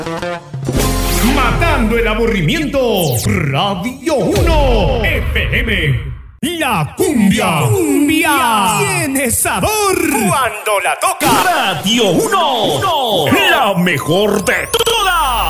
Matando el aburrimiento. Radio 1 FM. La cumbia. Cumbia. Tiene sabor. Cuando la toca. Radio 1. La mejor de todas.